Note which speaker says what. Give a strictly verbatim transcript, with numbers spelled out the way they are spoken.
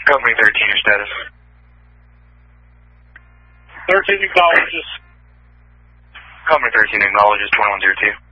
Speaker 1: Company thirteen, your status.
Speaker 2: thirteen acknowledges.
Speaker 1: Company thirteen acknowledges twenty-one zero two.